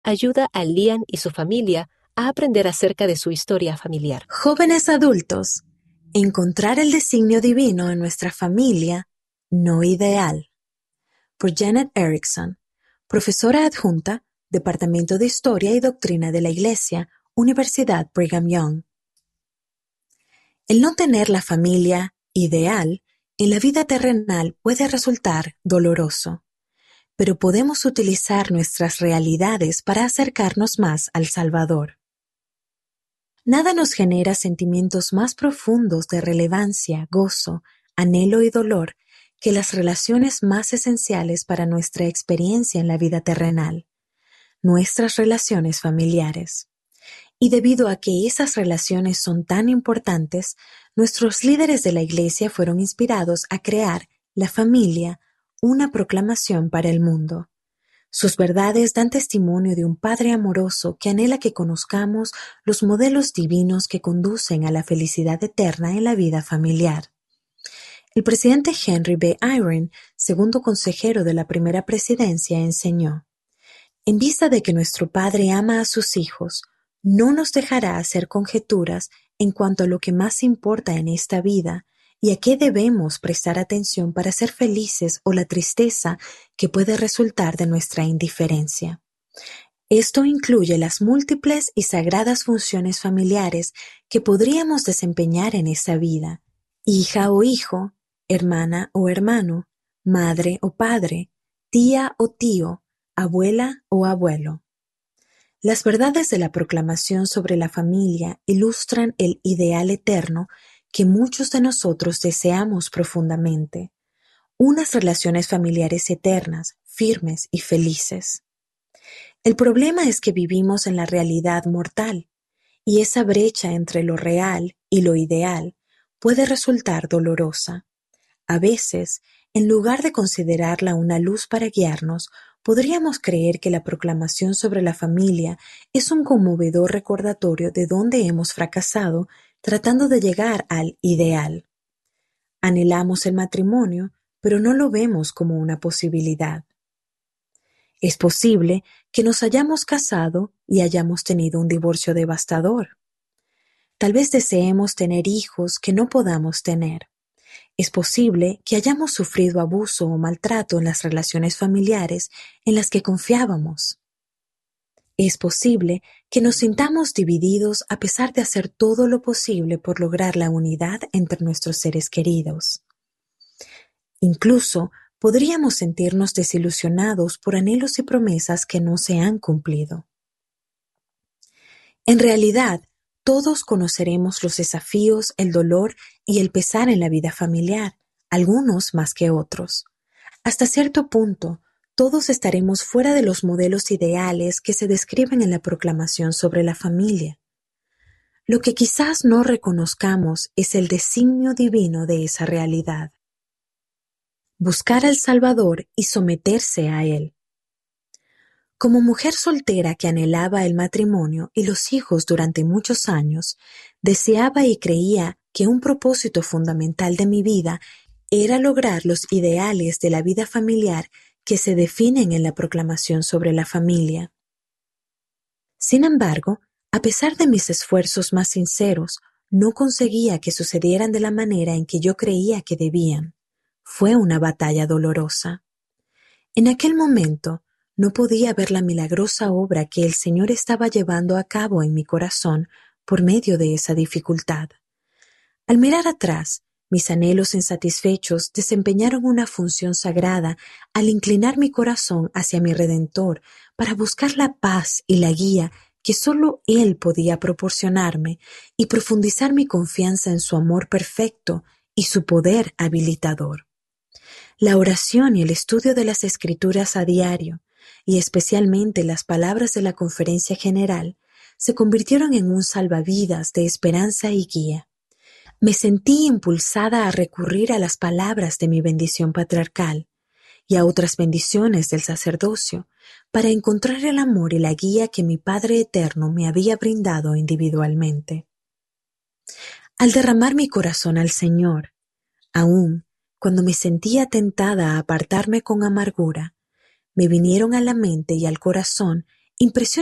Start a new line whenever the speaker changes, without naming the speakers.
ayuda a Liam y su familia a aprender acerca de su historia familiar.
Jóvenes adultos, encontrar el designio divino en nuestra familia no ideal. Por Janet Erickson, profesora adjunta, Departamento de Historia y Doctrina de la Iglesia, Universidad Brigham Young. El no tener la familia ideal en la vida terrenal puede resultar doloroso, pero podemos utilizar nuestras realidades para acercarnos más al Salvador. Nada nos genera sentimientos más profundos de relevancia, gozo, anhelo y dolor que las relaciones más esenciales para nuestra experiencia en la vida terrenal, nuestras relaciones familiares. Y debido a que esas relaciones son tan importantes, nuestros líderes de la Iglesia fueron inspirados a crear la familia, una proclamación para el mundo. Sus verdades dan testimonio de un Padre amoroso que anhela que conozcamos los modelos divinos que conducen a la felicidad eterna en la vida familiar. El presidente Henry B. Eyring, segundo consejero de la primera presidencia, enseñó: en vista de que nuestro Padre ama a sus hijos, no nos dejará hacer conjeturas en cuanto a lo que más importa en esta vida y a qué debemos prestar atención para ser felices o la tristeza que puede resultar de nuestra indiferencia. Esto incluye las múltiples y sagradas funciones familiares que podríamos desempeñar en esta vida: hija o hijo, hermana o hermano, madre o padre, tía o tío, abuela o abuelo. Las verdades de la proclamación sobre la familia ilustran el ideal eterno que muchos de nosotros deseamos profundamente: unas relaciones familiares eternas, firmes y felices. El problema es que vivimos en la realidad mortal, y esa brecha entre lo real y lo ideal puede resultar dolorosa. A veces, en lugar de considerarla una luz para guiarnos, podríamos creer que la proclamación sobre la familia es un conmovedor recordatorio de dónde hemos fracasado tratando de llegar al ideal. Anhelamos el matrimonio, pero no lo vemos como una posibilidad. Es posible que nos hayamos casado y hayamos tenido un divorcio devastador. Tal vez deseemos tener hijos que no podamos tener. Es posible que hayamos sufrido abuso o maltrato en las relaciones familiares en las que confiábamos. Es posible que nos sintamos divididos a pesar de hacer todo lo posible por lograr la unidad entre nuestros seres queridos. Incluso podríamos sentirnos desilusionados por anhelos y promesas que no se han cumplido. En realidad, todos conoceremos los desafíos, el dolor y el pesar en la vida familiar, algunos más que otros. Hasta cierto punto, todos estaremos fuera de los modelos ideales que se describen en la proclamación sobre la familia. Lo que quizás no reconozcamos es el designio divino de esa realidad. Buscar al Salvador y someterse a Él. Como mujer soltera que anhelaba el matrimonio y los hijos durante muchos años, deseaba y creía que un propósito fundamental de mi vida era lograr los ideales de la vida familiar que se definen en la proclamación sobre la familia. Sin embargo, a pesar de mis esfuerzos más sinceros, no conseguía que sucedieran de la manera en que yo creía que debían. Fue una batalla dolorosa. En aquel momento, no podía ver la milagrosa obra que el Señor estaba llevando a cabo en mi corazón por medio de esa dificultad. Al mirar atrás, mis anhelos insatisfechos desempeñaron una función sagrada al inclinar mi corazón hacia mi Redentor para buscar la paz y la guía que solo Él podía proporcionarme y profundizar mi confianza en su amor perfecto y su poder habilitador. La oración y el estudio de las Escrituras a diario, y especialmente las palabras de la Conferencia General, se convirtieron en un salvavidas de esperanza y guía. Me sentí impulsada a recurrir a las palabras de mi bendición patriarcal y a otras bendiciones del sacerdocio para encontrar el amor y la guía que mi Padre Eterno me había brindado individualmente. Al derramar mi corazón al Señor, aún cuando me sentía tentada a apartarme con amargura, me vinieron a la mente y al corazón Impresiona